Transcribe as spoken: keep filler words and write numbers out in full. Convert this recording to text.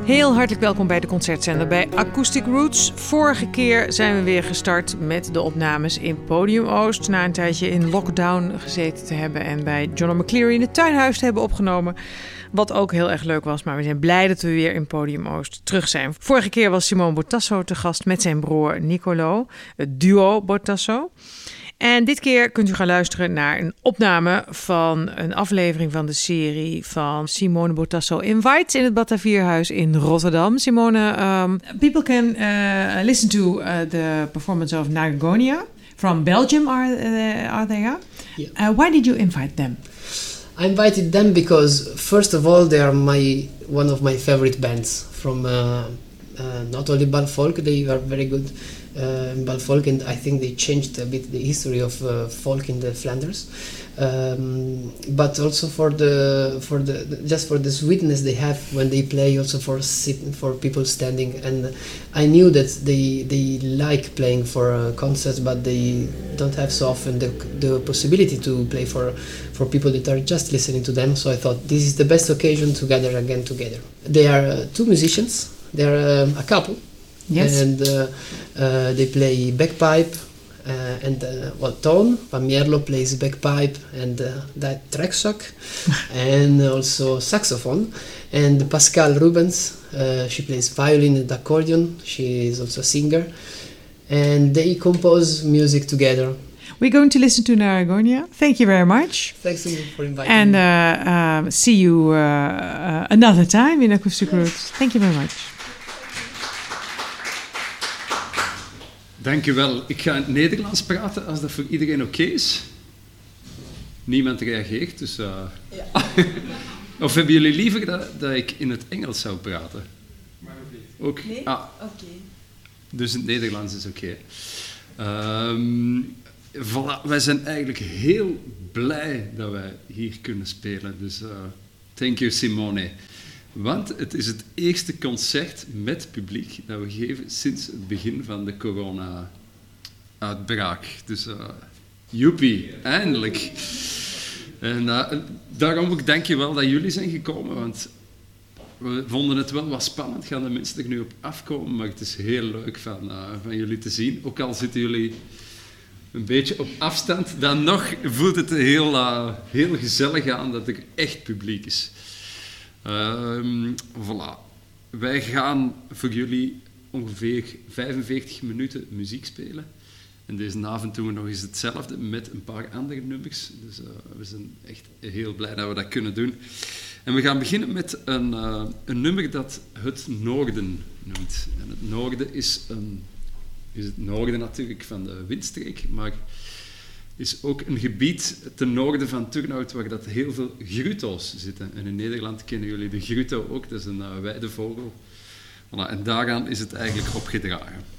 Heel hartelijk welkom bij de Concertzender bij Acoustic Roots. Vorige keer zijn we weer gestart met de opnames in Podium Oost. Na een tijdje in lockdown gezeten te hebben en bij John O'Mcleary in het tuinhuis te hebben opgenomen. Wat ook heel erg leuk was, maar we zijn blij dat we weer in Podium Oost terug zijn. Vorige keer was Simone Botasso te gast met zijn broer Nicolo, het duo Botasso. En dit keer kunt u gaan luisteren naar een opname van een aflevering van de serie van Simone Botasso Invites in het Batavierhuis in Rotterdam. Simone, um, people can uh, listen to uh, the performance of Nagagonia from Belgium, are, uh, are they? Yeah. Uh, why did you invite them? I invited them because, first of all, they are my one of my favorite bands from uh, uh, not only Balfolk, they are very good uh, in Balfolk, and I think they changed a bit the history of uh, folk in the Flanders. Um, but also for the for the just for the sweetness they have when they play, also for sit, for people standing. And I knew that they they like playing for uh, concerts, but they don't have so often the the possibility to play for for people that are just listening to them. So I thought this is the best occasion to gather again together. They are uh, two musicians. They are um, a couple. Yes. And uh, uh, they play bagpipe. Uh, and uh, well, Toon van Mierlo plays bagpipe and uh, that trekzak, and also saxophone. And Pascal Rubens, uh, she plays violin and accordion. She is also a singer, and they compose music together. We're going to listen to Naragonia. Thank you very much. Thanks to you for inviting and, me. And uh, uh, see you uh, uh, another time in Acoustic Roots. Thank you very much. Dankjewel. Ik ga in het Nederlands praten als dat voor iedereen oké okay is. Niemand reageert, dus... Uh... Ja. Of hebben jullie liever dat, dat ik in het Engels zou praten? Maar ook. Nee? Ah. Oké. Okay. Dus in het Nederlands is oké. Okay. Um, voilà. Wij zijn eigenlijk heel blij dat wij hier kunnen spelen. Dus uh, thank you, Simone. Want het is het eerste concert met publiek dat we geven sinds het begin van de corona-uitbraak. Dus uh, joepie, eindelijk. En uh, daarom ook dank je wel dat jullie zijn gekomen, want we vonden het wel wat spannend. Gaan de mensen er nu op afkomen, maar het is heel leuk van, uh, van jullie te zien. Ook al zitten jullie een beetje op afstand, dan nog voelt het heel, uh, heel gezellig aan dat er echt publiek is. Um, voilà. Wij gaan voor jullie ongeveer vijfenveertig minuten muziek spelen. En deze avond doen we nog eens hetzelfde met een paar andere nummers. Dus uh, we zijn echt heel blij dat we dat kunnen doen. En we gaan beginnen met een, uh, een nummer dat Het Noorden noemt. En het Noorden is, een, is het noorden natuurlijk van de windstreek, maar is ook een gebied ten noorden van Turnhout waar dat heel veel grutto's zitten. En in Nederland kennen jullie de grutto ook, dat is een uh, weidevogel. Voilà, en daaraan is het eigenlijk opgedragen.